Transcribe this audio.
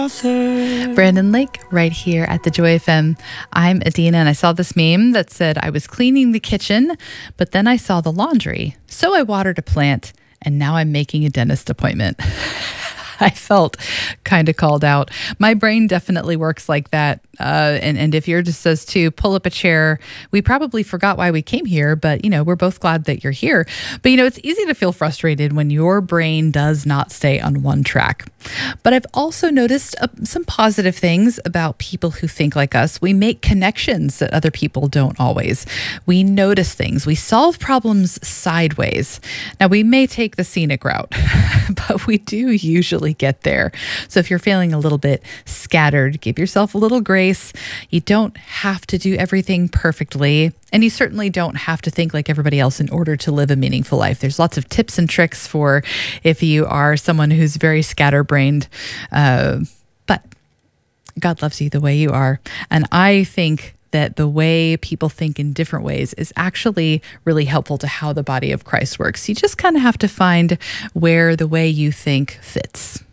Brandon Lake, right here at the Joy FM. I'm Adina, and I saw this meme that said I was cleaning the kitchen, but then I saw the laundry. So I watered a plant, and now I'm making a dentist appointment. I felt kind of called out. My brain definitely works like that. And if yours just says to pull up a chair, we probably forgot why we came here, but, we're both glad that you're here. But, it's easy to feel frustrated when your brain does not stay on one track. But I've also noticed some positive things about people who think like us. We make connections that other people don't always. We notice things. We solve problems sideways. Now, we may take the scenic route, but we do usually get there. So if you're feeling a little bit scattered, give yourself a little grace. You don't have to do everything perfectly, and you certainly don't have to think like everybody else in order to live a meaningful life. There's lots of tips and tricks for if you are someone who's very scatterbrained, but God loves you the way you are. And I think that the way people think in different ways is actually really helpful to how the body of Christ works. You just kind of have to find where the way you think fits.